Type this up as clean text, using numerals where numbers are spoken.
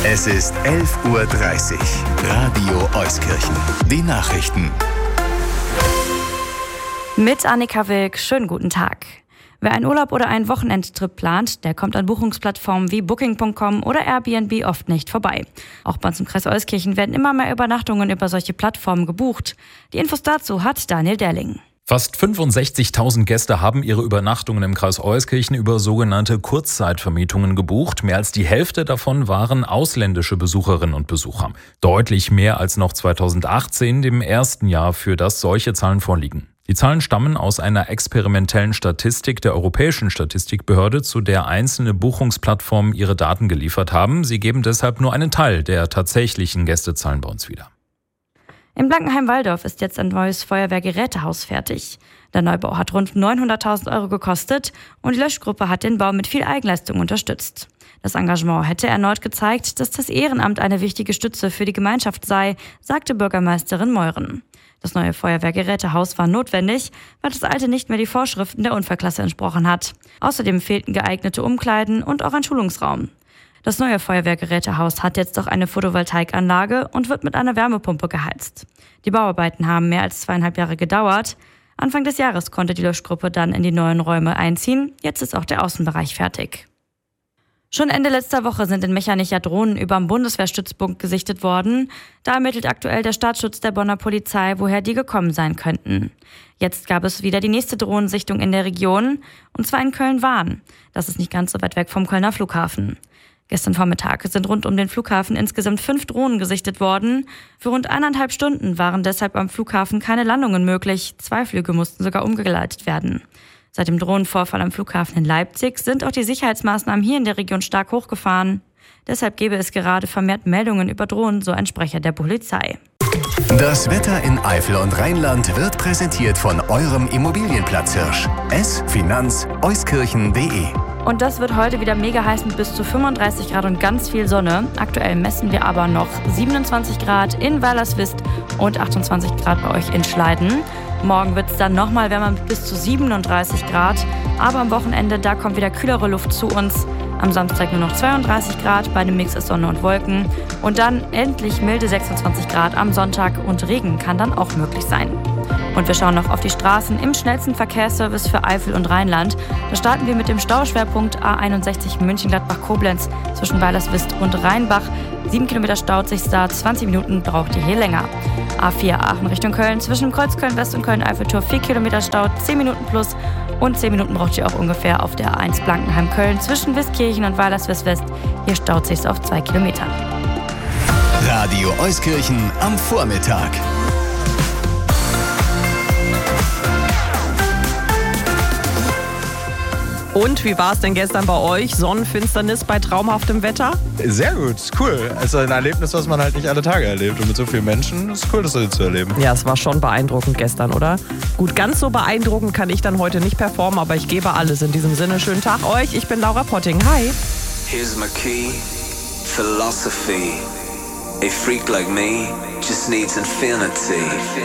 Es ist 11:30 Uhr. Radio Euskirchen. Die Nachrichten. Mit Annika Wilk, schönen guten Tag. Wer einen Urlaub oder einen Wochenendtrip plant, der kommt an Buchungsplattformen wie Booking.com oder Airbnb oft nicht vorbei. Auch bei uns im Kreis Euskirchen werden immer mehr Übernachtungen über solche Plattformen gebucht. Die Infos dazu hat Daniel Derling. Fast 65.000 Gäste haben ihre Übernachtungen im Kreis Euskirchen über sogenannte Kurzzeitvermietungen gebucht. Mehr als die Hälfte davon waren ausländische Besucherinnen und Besucher. Deutlich mehr als noch 2018, dem ersten Jahr, für das solche Zahlen vorliegen. Die Zahlen stammen aus einer experimentellen Statistik der Europäischen Statistikbehörde, zu der einzelne Buchungsplattformen ihre Daten geliefert haben. Sie geben deshalb nur einen Teil der tatsächlichen Gästezahlen bei uns wieder. In Blankenheim-Walldorf ist jetzt ein neues Feuerwehrgerätehaus fertig. Der Neubau hat rund 900.000 Euro gekostet und die Löschgruppe hat den Bau mit viel Eigenleistung unterstützt. Das Engagement hätte erneut gezeigt, dass das Ehrenamt eine wichtige Stütze für die Gemeinschaft sei, sagte Bürgermeisterin Meuren. Das neue Feuerwehrgerätehaus war notwendig, weil das alte nicht mehr die Vorschriften der Unfallklasse entsprochen hat. Außerdem fehlten geeignete Umkleiden und auch ein Schulungsraum. Das neue Feuerwehrgerätehaus hat jetzt auch eine Photovoltaikanlage und wird mit einer Wärmepumpe geheizt. Die Bauarbeiten haben mehr als 2,5 Jahre gedauert. Anfang des Jahres konnte die Löschgruppe dann in die neuen Räume einziehen. Jetzt ist auch der Außenbereich fertig. Schon Ende letzter Woche sind in Mechanicher Drohnen über dem Bundeswehrstützpunkt gesichtet worden. Da ermittelt aktuell der Staatsschutz der Bonner Polizei, woher die gekommen sein könnten. Jetzt gab es wieder die nächste Drohnensichtung in der Region, und zwar in Köln-Wahn. Das ist nicht ganz so weit weg vom Kölner Flughafen. Gestern Vormittag sind rund um den Flughafen insgesamt 5 Drohnen gesichtet worden. Für rund 1,5 Stunden waren deshalb am Flughafen keine Landungen möglich. 2 Flüge mussten sogar umgeleitet werden. Seit dem Drohnenvorfall am Flughafen in Leipzig sind auch die Sicherheitsmaßnahmen hier in der Region stark hochgefahren. Deshalb gäbe es gerade vermehrt Meldungen über Drohnen, so ein Sprecher der Polizei. Das Wetter in Eifel und Rheinland wird präsentiert von eurem Immobilienplatzhirsch. finanz-euskirchen.de. Und das wird heute wieder mega heiß mit bis zu 35 Grad und ganz viel Sonne. Aktuell messen wir aber noch 27 Grad in Weilerswist und 28 Grad bei euch in Schleiden. Morgen wird es dann nochmal wärmer mit bis zu 37 Grad. Aber am Wochenende, da kommt wieder kühlere Luft zu uns. Am Samstag nur noch 32 Grad bei einem Mix aus Sonne und Wolken. Und dann endlich milde 26 Grad am Sonntag und Regen kann dann auch möglich sein. Und wir schauen noch auf die Straßen im schnellsten Verkehrsservice für Eifel und Rheinland. Da starten wir mit dem Stauschwerpunkt A61 München-Gladbach-Koblenz zwischen Weilerswist und Rheinbach. 7 Kilometer staut sich da, 20 Minuten braucht ihr hier länger. A4 Aachen Richtung Köln zwischen Kreuzköln-West und Köln-Eiffeltor 4 Kilometer Stau, 10 Minuten plus. Und 10 Minuten braucht ihr auch ungefähr auf der A1 Blankenheim-Köln zwischen Wiskirchen und Weilerswist-West. Hier staut sich auf 2 Kilometern. Radio Euskirchen am Vormittag. Und wie war es denn gestern bei euch? Sonnenfinsternis bei traumhaftem Wetter? Sehr gut, cool. Also ein Erlebnis, was man halt nicht alle Tage erlebt. Und mit so vielen Menschen ist cool, das zu erleben. Ja, es war schon beeindruckend gestern, oder? Gut, ganz so beeindruckend kann ich dann heute nicht performen, aber ich gebe alles. In diesem Sinne, schönen Tag euch. Ich bin Laura Potting. Hi. Here's my key, philosophy. A freak like me just needs infinity.